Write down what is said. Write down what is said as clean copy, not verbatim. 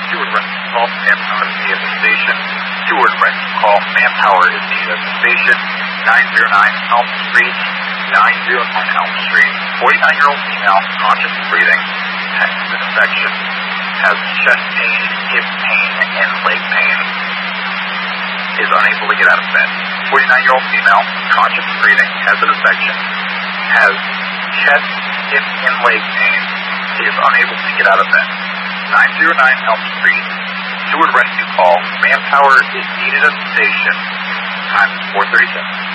Steward rescue call, manpower is needed at the station. Steward rescue call, manpower is needed at the station. 909 Elm Street, 909 Elm Street. 49-year-old female, conscious and breathing, has an infection, has chest pain, hip pain, and leg pain. Is unable to get out of bed. 49-year-old female, conscious and breathing, has an infection, has chest, hip, and leg pain, is unable to get out of bed. 909 Elm Street, Steward rescue call, manpower is needed at the station. Time is 4:37.